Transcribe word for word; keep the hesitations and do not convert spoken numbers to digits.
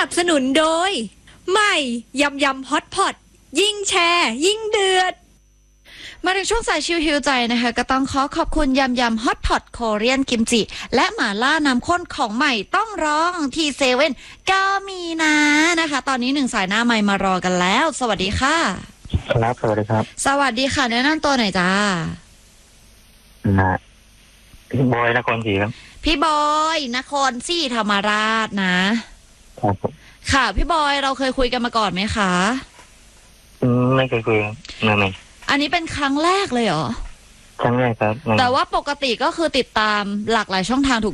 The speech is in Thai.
บสนุนโดยใหม่ยำยำฮอตพอตยิ่งแชร์ยิ่งเดือดมาถึงช่วงสายชิวฮิวใจนะคะก็ต้องขอขอบคุณยำยำฮอตพอตโคเรียนกิมจิและหม่าล่าน้ำข้นของใหม่ต้องร้องที่เซเว่นก็มีนะนะคะตอนนี้หนึ่งสายหน้าใหม่มารอกันแล้วสวัสดีค่ะครับสวัสดีครับสวัสดีค่ะแนะนำตัวหน่อยจ้านะพี่บอยนครศรีครับพี่บอยนครศรีธรรมราชนะครับค่ะพี่บอยเราเคยคุยกันมาก่อนไหมคะไม่เคยคุยไม่ไม่อันนี้เป็นครั้งแรกเลยเหรอครั้งแรกครับแต่ว่าปกติก็คือติดตามหลากหลายช่องทางถูก